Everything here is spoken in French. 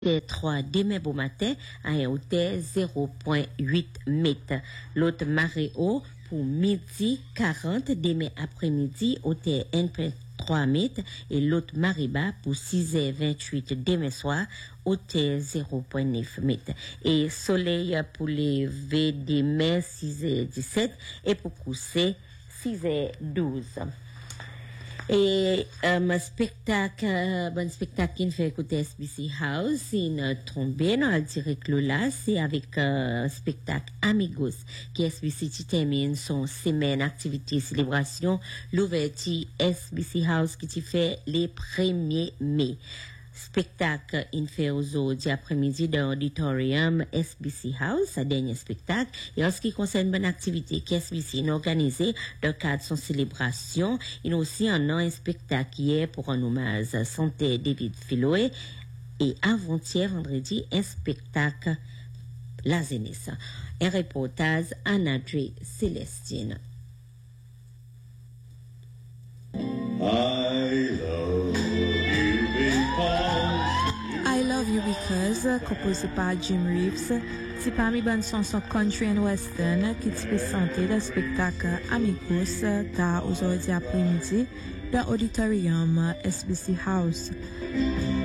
3 demain bon matin à un hauteur 0,8 mètres. L'autre marée haut pour midi 40 demain après-midi hauteur 1,3 mètres et l'autre marée bas pour 6h28 demain soir hauteur 0,9 mètres. Et soleil pour lever demain 6h17 et pour coucher 6h12. Et bon spectacle qui fait écouter SBC House, une tombée dans le direct là, c'est avec spectacle Amigos qui SBC qui termine son semaine activité célébration l'ouverture SBC House qui fait les 1er mai. Spectacle in fait aujourd'hui après-midi dans l'auditorium SBC House, sa dernier spectacle. Et en ce qui concerne bonne activité qu'SBC a organisé dans le cadre de son célébration, il y a aussi un spectacle hier pour un hommage à Santé David Philoé et avant-hier vendredi un spectacle La Zénith. Un reportage Anadré Célestine. I Love You Because, composé par Jim Reeves, c'est parmi bonnes chansons country and western qui te présenté le spectacle Amigos aujourd'hui après-midi dans l'auditorium SBC House.